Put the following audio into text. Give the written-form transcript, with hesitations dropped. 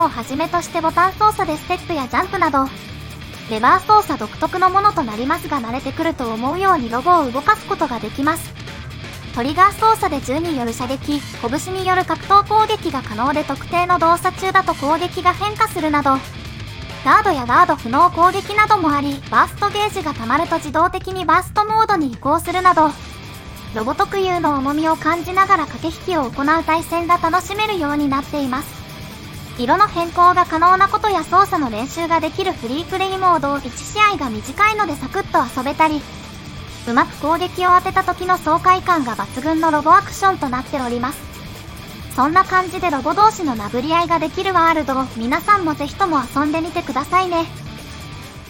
をはじめとしてボタン操作でステップやジャンプなど、レバー操作独特のものとなりますが慣れてくると思うようにロボを動かすことができます。トリガー操作で銃による射撃、拳による格闘攻撃が可能で特定の動作中だと攻撃が変化するなど、ガードやガード不能攻撃などもあり、バーストゲージが溜まると自動的にバーストモードに移行するなど、ロボ特有の重みを感じながら駆け引きを行う対戦が楽しめるようになっています。色の変更が可能なことや操作の練習ができるフリープレイモード、1試合が短いのでサクッと遊べたり、うまく攻撃を当てた時の爽快感が抜群のロボアクションとなっております。そんな感じでロボ同士の殴り合いができるワールドを皆さんもぜひとも遊んでみてくださいね。